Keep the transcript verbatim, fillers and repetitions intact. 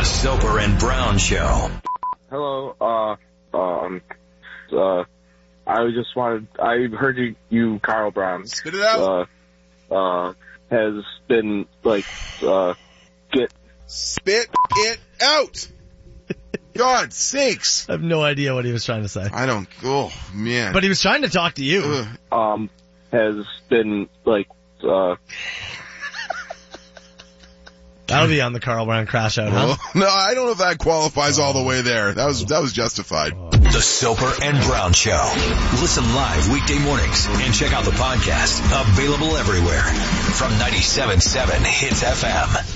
Soper and Brown Show. Hello, uh, um, uh, I just wanted, I heard you, you Carl Brown. Spit it out. Uh, uh, has been, like, uh, get... Spit it out! God's sakes. I have no idea what he was trying to say. I don't, oh, man. But he was trying to talk to you. Ugh. Um, has been, like, uh... That'll be on the Carl Brown Crash Out, huh? Well, no, I don't know if that qualifies all the way there. That was, that was justified. The Soper and Brown Show. Listen live weekday mornings and check out the podcast. Available everywhere from ninety-seven point seven Hits F M.